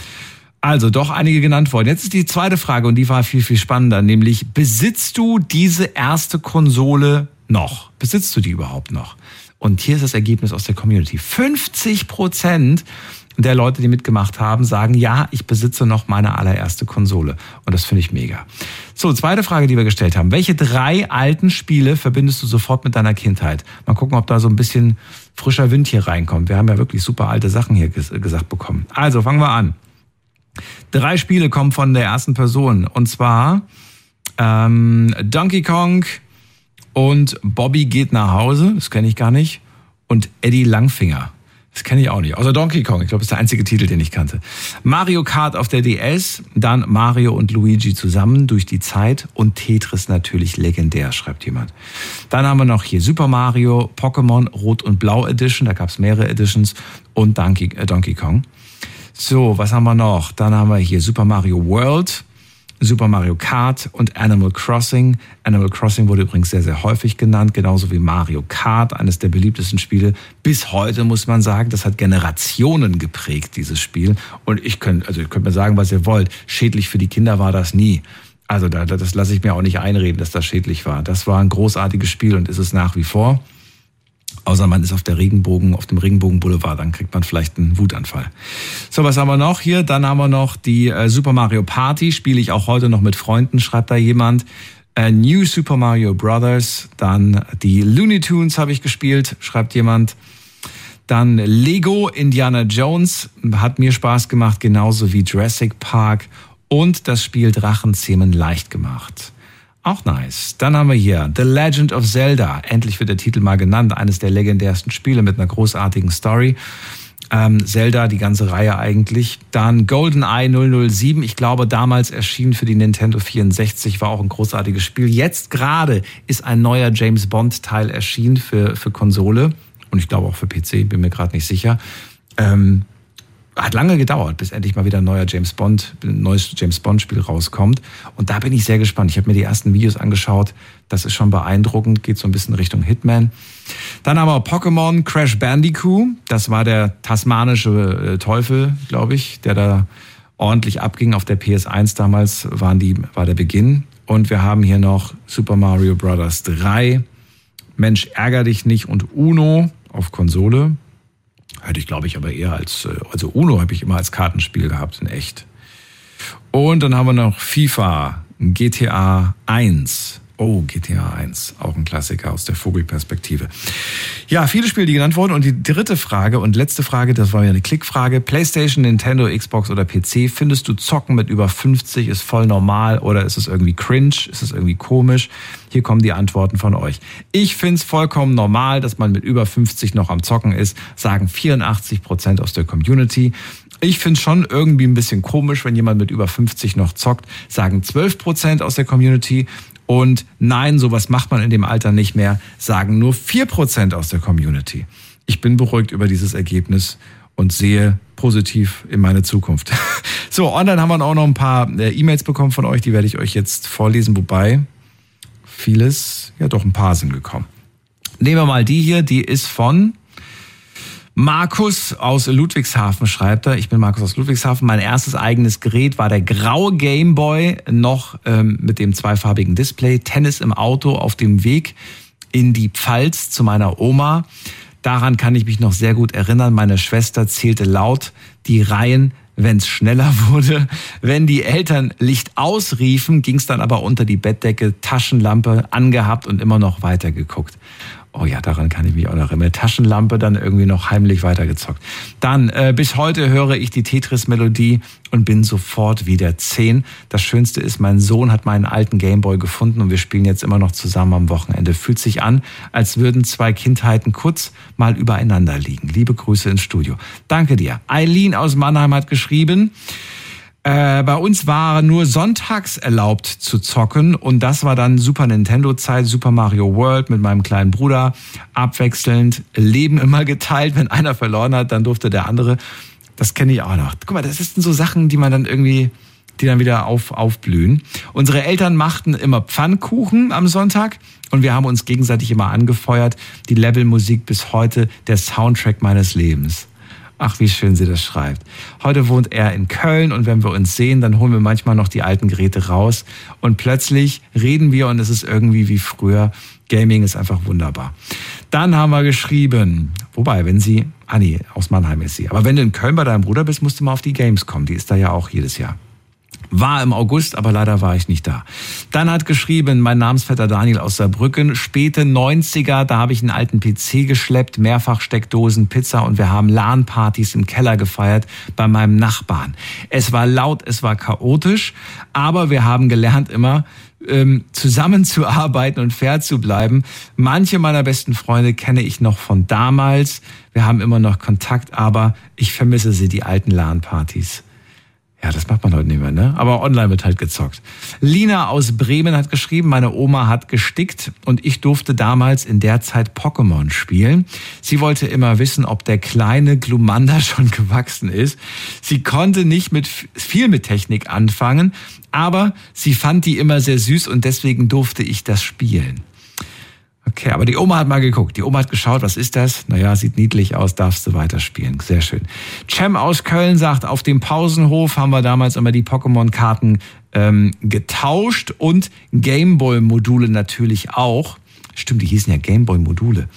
Also doch einige genannt worden. Jetzt ist die zweite Frage und die war viel, viel spannender, nämlich besitzt du diese erste Konsole noch? Besitzt du die überhaupt noch? Und hier ist das Ergebnis aus der Community. fünfzig Prozent der Leute, die mitgemacht haben, sagen, ja, ich besitze noch meine allererste Konsole. Und das finde ich mega. So, zweite Frage, die wir gestellt haben. Welche drei alten Spiele verbindest du sofort mit deiner Kindheit? Mal gucken, ob da so ein bisschen frischer Wind hier reinkommt. Wir haben ja wirklich super alte Sachen hier gesagt bekommen. Also, fangen wir an. Drei Spiele kommen von der ersten Person. Und zwar ähm, Donkey Kong und Bobby geht nach Hause. Das kenne ich gar nicht. Und Eddie Langfinger. Das kenne ich auch nicht. Außer Donkey Kong. Ich glaube, das ist der einzige Titel, den ich kannte. Mario Kart auf der D S. Dann Mario und Luigi zusammen durch die Zeit. Und Tetris natürlich legendär, schreibt jemand. Dann haben wir noch hier Super Mario, Pokémon Rot und Blau Edition. Da gab es mehrere Editions. Und Donkey, äh, Donkey Kong. So, was haben wir noch? Dann haben wir hier Super Mario World, Super Mario Kart und Animal Crossing. Animal Crossing wurde übrigens sehr, sehr häufig genannt, genauso wie Mario Kart, eines der beliebtesten Spiele. Bis heute muss man sagen, das hat Generationen geprägt, dieses Spiel. Und ich könnt, also ihr könnt mir sagen, was ihr wollt. Schädlich für die Kinder war das nie. Also da, das lasse ich mir auch nicht einreden, dass das schädlich war. Das war ein großartiges Spiel und ist es nach wie vor. Außer man ist auf der Regenbogen, auf dem Regenbogen-Boulevard, dann kriegt man vielleicht einen Wutanfall. So, was haben wir noch hier? Dann haben wir noch die äh, Super Mario Party, spiele ich auch heute noch mit Freunden, schreibt da jemand. Äh, New Super Mario Brothers, dann die Looney Tunes habe ich gespielt, schreibt jemand. Dann Lego Indiana Jones, hat mir Spaß gemacht, genauso wie Jurassic Park und das Spiel Drachenzähmen leicht gemacht. Auch nice. Dann haben wir hier The Legend of Zelda. Endlich wird der Titel mal genannt. Eines der legendärsten Spiele mit einer großartigen Story. Ähm, Zelda, die ganze Reihe eigentlich. Dann GoldenEye null null sieben, ich glaube damals erschien für die Nintendo vierundsechzig, war auch ein großartiges Spiel. Jetzt gerade ist ein neuer James Bond Teil erschienen für, für Konsole und ich glaube auch für P C, bin mir gerade nicht sicher. Ähm, Hat lange gedauert, bis endlich mal wieder ein neuer James Bond, ein neues James Bond Spiel rauskommt. Und da bin ich sehr gespannt. Ich habe mir die ersten Videos angeschaut. Das ist schon beeindruckend. Geht so ein bisschen Richtung Hitman. Dann haben wir Pokémon Crash Bandicoot. Das war der tasmanische äh, Teufel, glaube ich, der da ordentlich abging. Auf der P S eins damals waren die, war der Beginn. Und wir haben hier noch Super Mario Bros. drei. Mensch, ärger dich nicht und Uno auf Konsole. Hätte ich, glaube ich, aber eher als, also Uno habe ich immer als Kartenspiel gehabt, in echt. Und dann haben wir noch FIFA, G T A eins. Oh, G T A eins, auch ein Klassiker aus der Vogelperspektive. Ja, viele Spiele, die genannt wurden. Und die dritte Frage und letzte Frage, das war ja eine Klickfrage. PlayStation, Nintendo, Xbox oder P C, findest du Zocken mit über fünfzig ist voll normal oder ist es irgendwie cringe? Ist es irgendwie komisch? Hier kommen die Antworten von euch. Ich find's vollkommen normal, dass man mit über fünfzig noch am Zocken ist, sagen vierundachtzig Prozent aus der Community. Ich find's schon irgendwie ein bisschen komisch, wenn jemand mit über fünfzig noch zockt, sagen zwölf Prozent aus der Community. Und nein, sowas macht man in dem Alter nicht mehr, sagen nur vier Prozent aus der Community. Ich bin beruhigt über dieses Ergebnis und sehe positiv in meine Zukunft. So, online haben wir auch noch ein paar E-Mails bekommen von euch, die werde ich euch jetzt vorlesen, wobei vieles, ja doch ein paar sind gekommen. Nehmen wir mal die hier, die ist von Markus aus Ludwigshafen, schreibt er. Ich bin Markus aus Ludwigshafen. Mein erstes eigenes Gerät war der graue Gameboy, noch ähm, mit dem zweifarbigen Display. Tennis im Auto auf dem Weg in die Pfalz zu meiner Oma. Daran kann ich mich noch sehr gut erinnern. Meine Schwester zählte laut die Reihen, wenn es schneller wurde. Wenn die Eltern Licht ausriefen, ging es dann aber unter die Bettdecke, Taschenlampe angehabt und immer noch weitergeguckt. Oh ja, daran kann ich mich auch noch erinnern. Taschenlampe, dann irgendwie noch heimlich weitergezockt. Dann, äh, bis heute höre ich die Tetris-Melodie und bin sofort wieder zehn. Das Schönste ist, mein Sohn hat meinen alten Gameboy gefunden und wir spielen jetzt immer noch zusammen am Wochenende. Fühlt sich an, als würden zwei Kindheiten kurz mal übereinander liegen. Liebe Grüße ins Studio. Danke dir. Eileen aus Mannheim hat geschrieben, Äh, bei uns war nur sonntags erlaubt zu zocken und das war dann Super Nintendo-Zeit, Super Mario World mit meinem kleinen Bruder, abwechselnd, Leben immer geteilt. Wenn einer verloren hat, dann durfte der andere. Das kenne ich auch noch. Guck mal, das sind so Sachen, die man dann irgendwie, die dann wieder auf, aufblühen. Unsere Eltern machten immer Pfannkuchen am Sonntag und wir haben uns gegenseitig immer angefeuert. Die Levelmusik bis heute, der Soundtrack meines Lebens. Ach, wie schön sie das schreibt. Heute wohnt er in Köln und wenn wir uns sehen, dann holen wir manchmal noch die alten Geräte raus und plötzlich reden wir und es ist irgendwie wie früher. Gaming ist einfach wunderbar. Dann haben wir geschrieben, wobei, wenn sie, ah nee, aus Mannheim ist sie, aber wenn du in Köln bei deinem Bruder bist, musst du mal auf die Games kommen, die ist da ja auch jedes Jahr. War im August, aber leider war ich nicht da. Dann hat geschrieben, mein Namensvetter Daniel aus Saarbrücken, späte neunziger, da habe ich einen alten P C geschleppt, mehrfach Steckdosen, Pizza und wir haben LAN-Partys im Keller gefeiert bei meinem Nachbarn. Es war laut, es war chaotisch, aber wir haben gelernt immer, ähm, zusammenzuarbeiten und fair zu bleiben. Manche meiner besten Freunde kenne ich noch von damals. Wir haben immer noch Kontakt, aber ich vermisse sie, die alten LAN-Partys. Ja, das macht man heute nicht mehr, ne? Aber online wird halt gezockt. Lina aus Bremen hat geschrieben, meine Oma hat gestickt und ich durfte damals in der Zeit Pokémon spielen. Sie wollte immer wissen, ob der kleine Glumanda schon gewachsen ist. Sie konnte nicht mit viel mit Technik anfangen, aber sie fand die immer sehr süß und deswegen durfte ich das spielen. Okay, aber die Oma hat mal geguckt. Die Oma hat geschaut, was ist das? Naja, sieht niedlich aus, darfst du weiterspielen. Sehr schön. Cem aus Köln sagt, auf dem Pausenhof haben wir damals immer die Pokémon-Karten ähm, getauscht und Gameboy-Module natürlich auch. Stimmt, die hießen ja Gameboy-Module.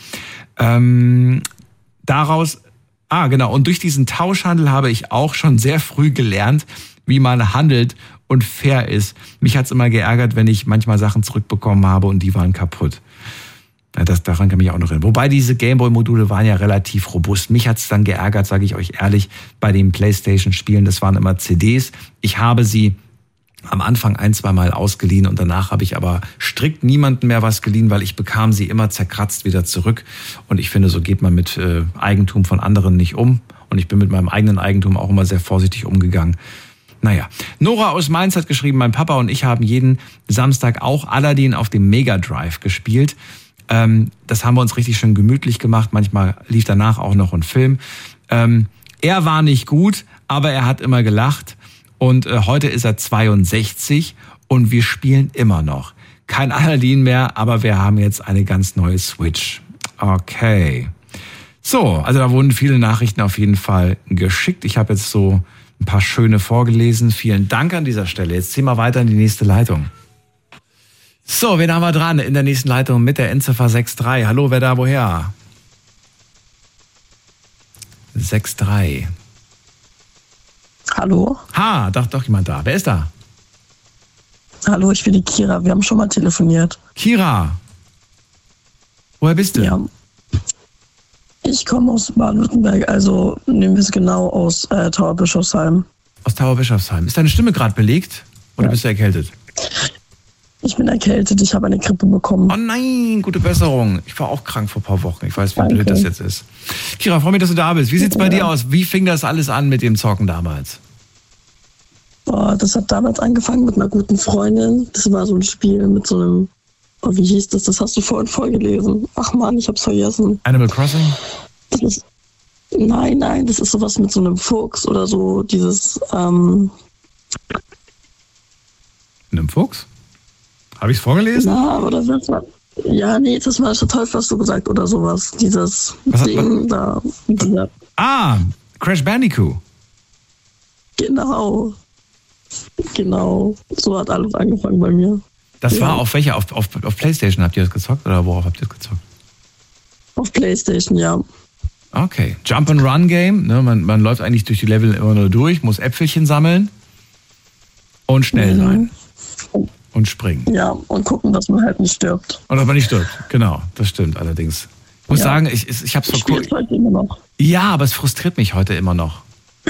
Ähm, daraus, ah genau, und durch diesen Tauschhandel habe ich auch schon sehr früh gelernt, wie man handelt und fair ist. Mich hat's immer geärgert, wenn ich manchmal Sachen zurückbekommen habe und die waren kaputt. Ja, das, daran kann ich mich auch noch erinnern. Wobei diese Gameboy-Module waren ja relativ robust. Mich hat's dann geärgert, sage ich euch ehrlich, bei den PlayStation-Spielen. Das waren immer C Ds. Ich habe sie am Anfang ein, zwei Mal ausgeliehen und danach habe ich aber strikt niemandem mehr was geliehen, weil ich bekam sie immer zerkratzt wieder zurück. Und ich finde, so geht man mit äh, Eigentum von anderen nicht um. Und ich bin mit meinem eigenen Eigentum auch immer sehr vorsichtig umgegangen. Naja, Nora aus Mainz hat geschrieben, mein Papa und ich haben jeden Samstag auch Aladdin auf dem Mega Drive gespielt. Ähm, das haben wir uns richtig schön gemütlich gemacht. Manchmal lief danach auch noch ein Film. Ähm, er war nicht gut, aber er hat immer gelacht. Und äh, heute ist er zweiundsechzig und wir spielen immer noch. Kein Aladdin mehr, aber wir haben jetzt eine ganz neue Switch. Okay. So, also da wurden viele Nachrichten auf jeden Fall geschickt. Ich habe jetzt so ein paar schöne vorgelesen. Vielen Dank an dieser Stelle. Jetzt ziehen wir weiter in die nächste Leitung. So, wen haben wir dran in der nächsten Leitung mit der Endziffer sechs drei? Hallo, wer da, woher? sechs drei. Hallo? Ha, doch, doch jemand da. Wer ist da? Hallo, ich bin die Kira. Wir haben schon mal telefoniert. Kira. Woher bist du? Ja. Ich komme aus Baden-Württemberg, also nehmen wir es genau aus äh, Tauberbischofsheim. Aus Tauberbischofsheim. Ist deine Stimme gerade belegt oder Ja. bist du erkältet? Ich bin erkältet, ich habe eine Grippe bekommen. Oh nein, gute Besserung. Ich war auch krank vor ein paar Wochen. Ich weiß, wie Danke. blöd das jetzt ist. Kira, freue mich, dass du da bist. Wie sieht's bei Ja. dir aus? Wie fing das alles an mit dem Zocken damals? Boah, das hat damals angefangen mit einer guten Freundin. Das war so ein Spiel mit so einem, oh, wie hieß das? Das hast du vorhin vorgelesen. Ach Mann, ich hab's vergessen. Animal Crossing? Das ist, nein, nein, das ist sowas mit so einem Fuchs oder so, dieses, ähm, In einem Fuchs? Habe ich es vorgelesen? na, aber das war, ja, nee, das war der Teufel, hast du gesagt, oder sowas. Dieses Was hat- Ding da, dieser, Ah, Crash Bandicoot. genau, genau, so hat alles angefangen bei mir. Das Ja. war auf welcher? Auf, auf, auf PlayStation habt ihr das gezockt oder worauf habt ihr das gezockt? Auf Playstation, ja. Okay. Jump and Run Game. Ne? Man, man läuft eigentlich durch die Level immer nur durch, muss Äpfelchen sammeln und schnell Mhm. sein und springen. Ja, und gucken, dass man halt nicht stirbt. Und dass man nicht stirbt. Genau, das stimmt allerdings. Ich muss Ja. sagen, ich, ich, ich habe es Ich vor spiele kurzem. es heute immer noch. Ja, aber es frustriert mich heute immer noch.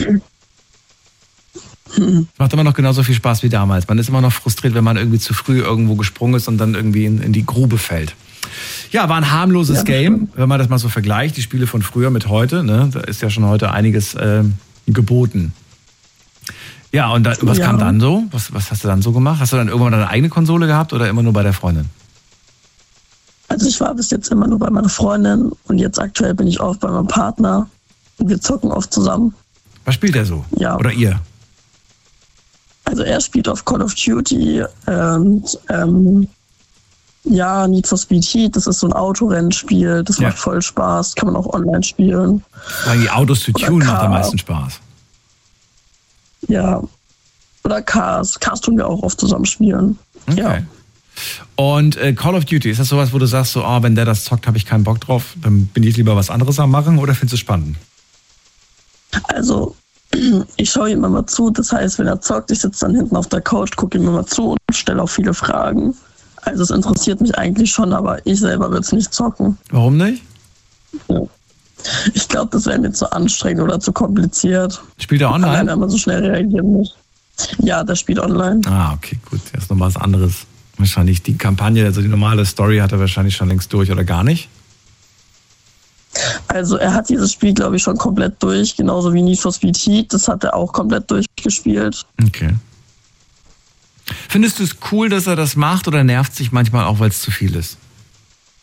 Es macht immer noch genauso viel Spaß wie damals. Man ist immer noch frustriert, wenn man irgendwie zu früh irgendwo gesprungen ist und dann irgendwie in, in die Grube fällt. Ja, war ein harmloses Ja, das Game, stimmt. wenn man das mal so vergleicht, die Spiele von früher mit heute. Ne? Da ist ja schon heute einiges äh, geboten. Ja, und da, was Ja. kam dann so? Was, was hast du dann so gemacht? Hast du dann irgendwann deine eigene Konsole gehabt oder immer nur bei der Freundin? Also ich war bis jetzt immer nur bei meiner Freundin und jetzt aktuell bin ich auch bei meinem Partner und wir zocken oft zusammen. Was spielt der so? Ja. Oder ihr? Also er spielt auf Call of Duty und ähm, ja, Need for Speed Heat, das ist so ein Autorennspiel, das Ja. macht voll Spaß, kann man auch online spielen. Weil die Autos zu Oder tunen macht am Car. meisten Spaß. Ja. Oder Cars. Cars tun wir auch oft zusammen spielen. Okay. Ja. Und äh, Call of Duty, ist das sowas, wo du sagst, so, oh, wenn der das zockt, habe ich keinen Bock drauf, dann bin ich lieber was anderes am machen oder findest du es spannend? Also, ich schaue ihm immer zu. Das heißt, wenn er zockt, ich sitze dann hinten auf der Couch, gucke ihm immer zu und stelle auch viele Fragen. Also es interessiert mich eigentlich schon, aber ich selber würde es nicht zocken. Warum nicht? Ich glaube, das wäre mir zu anstrengend oder zu kompliziert. Spielt er Allein, online? wenn man so schnell reagieren muss. Ja, der spielt online. Ah, okay, gut. Das ist nochmal was anderes. Wahrscheinlich die Kampagne, also die normale Story hat er wahrscheinlich schon längst durch oder gar nicht. Also er hat dieses Spiel, glaube ich, schon komplett durch, genauso wie Need for Speed Heat. Das hat er auch komplett durchgespielt. Okay. Findest du es cool, dass er das macht oder nervt sich manchmal auch, weil es zu viel ist?